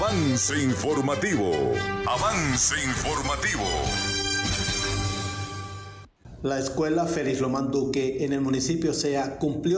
Avance informativo. Avance informativo. La escuela Félix Román Duque en el municipio Cea cumplió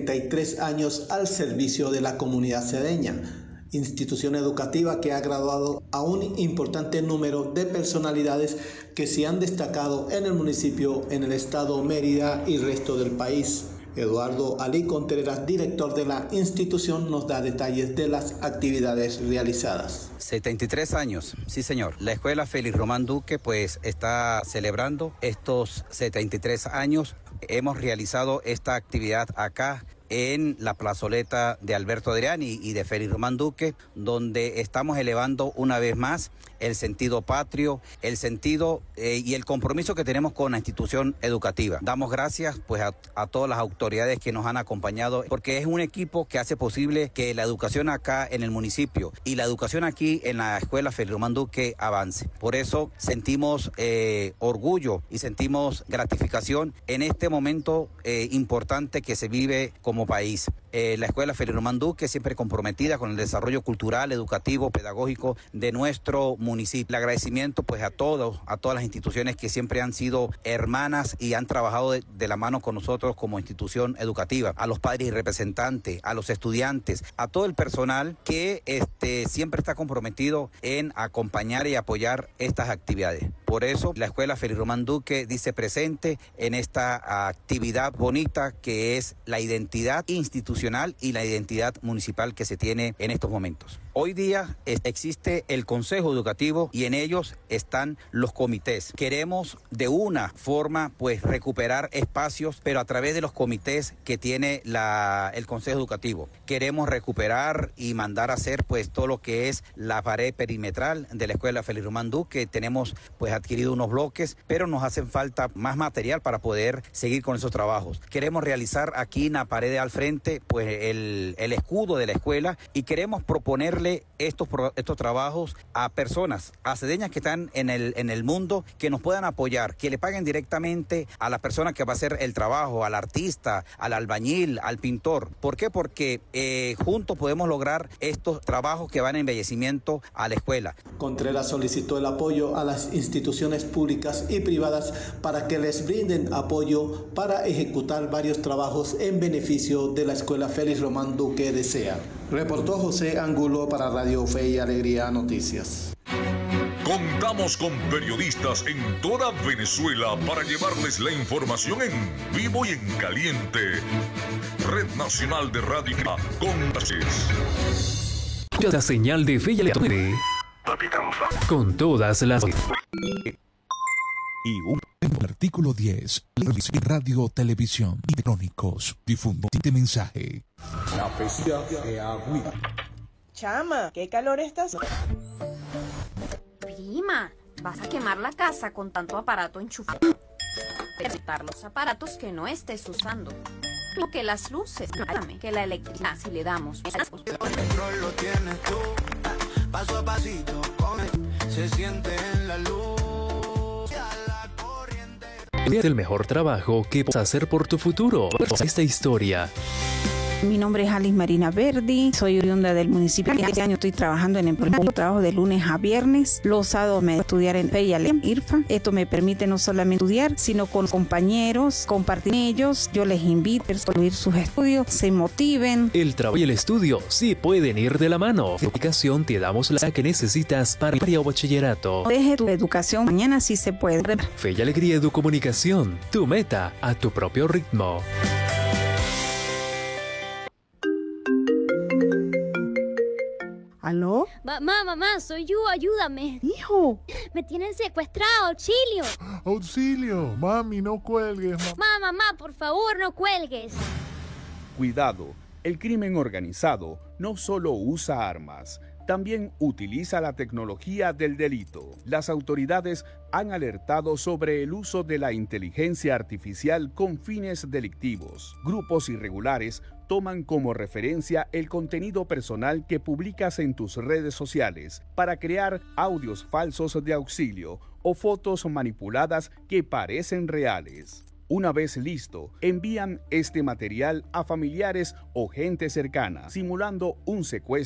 73 años al servicio de la comunidad cedeña, institución educativa que ha graduado a un importante número de personalidades que se han destacado en el municipio, en el estado Mérida y resto del país. Eduardo Ali Contreras, director de la institución, nos da detalles de las actividades realizadas. 73 años, sí señor. La escuela Félix Román Duque pues está celebrando estos 73 años. Hemos realizado esta actividad acá en la plazoleta de Alberto Adriani y de Félix Román Duque, donde estamos elevando una vez más el sentido patrio, el sentido y el compromiso que tenemos con la institución educativa. Damos gracias pues a todas las autoridades que nos han acompañado, porque es un equipo que hace posible que la educación acá en el municipio y la educación aquí en la escuela Félix Román Duque avance. Por eso sentimos orgullo y sentimos gratificación en este momento importante que se vive como país. La escuela Félix Román Duque siempre comprometida con el desarrollo cultural, educativo, pedagógico de nuestro municipio. El agradecimiento pues a todas las instituciones que siempre han sido hermanas y han trabajado de la mano con nosotros como institución educativa, a los padres y representantes, a los estudiantes, a todo el personal que siempre está comprometido en acompañar y apoyar estas actividades. Por eso la escuela Félix Román Duque dice presente en esta actividad bonita que es la identidad institucional y la identidad municipal que se tiene en estos momentos. Hoy día existe el Consejo Educativo y en ellos están los comités. Queremos de una forma pues recuperar espacios, pero a través de los comités que tiene el Consejo Educativo. Queremos recuperar y mandar a hacer pues todo lo que es la pared perimetral de la escuela Félix Román Duque. Tenemos pues adquirido unos bloques, pero nos hacen falta más material para poder seguir con esos trabajos. Queremos realizar aquí en la pared de al frente pues el escudo de la escuela y queremos proponerle estos trabajos a personas, a cedeñas que están en el mundo, que nos puedan apoyar, que le paguen directamente a la persona que va a hacer el trabajo, al artista, al albañil, al pintor. ¿Por qué? Porque juntos podemos lograr estos trabajos que van en embellecimiento a la escuela. Contreras solicitó el apoyo a las instituciones públicas y privadas para que les brinden apoyo para ejecutar varios trabajos en beneficio de la escuela Félix Román Duque de Cea. Reportó José Angulo para Radio Fe y Alegría Noticias. Contamos con periodistas en toda Venezuela para llevarles la información en vivo y en caliente. Red Nacional de Radio con la señal de Fe y Alegría con todas las y un artículo 10 Radio, televisión y crónicos difunde este mensaje. La pesca de agua. Chama, ¿qué calor estás? Prima, vas a quemar la casa con tanto aparato enchufado. Quitar los aparatos que no estés usando. O que las luces, que la electricidad si le damos. El control lo tienes tú, paso a pasito, se siente en la luz. El mejor trabajo que puedes hacer por tu futuro. Esta historia. Mi nombre es Alice Marina Verdi, soy oriunda del municipio. Este año estoy trabajando en el trabajo de lunes a viernes. Los sábados me voy a estudiar en FEIALEM, IRFA. Esto me permite no solamente estudiar, sino con compañeros, compartir con ellos. Yo les invito a concluir sus estudios, se motiven. El trabajo y el estudio sí pueden ir de la mano. En educación te damos la que necesitas para primaria o bachillerato. Deje tu educación, mañana sí se puede. Fe y Alegría Educomunicación, tu meta a tu propio ritmo. ¿Aló? Mamá, soy yo, ayúdame. Hijo. Me tienen secuestrado, auxilio. Auxilio, mami, no cuelgues. Mamá, por favor, no cuelgues. Cuidado, el crimen organizado no solo usa armas, también utiliza la tecnología del delito. Las autoridades han alertado sobre el uso de la inteligencia artificial con fines delictivos. Grupos irregulares toman como referencia el contenido personal que publicas en tus redes sociales para crear audios falsos de auxilio o fotos manipuladas que parecen reales. Una vez listo, envían este material a familiares o gente cercana, simulando un secuestro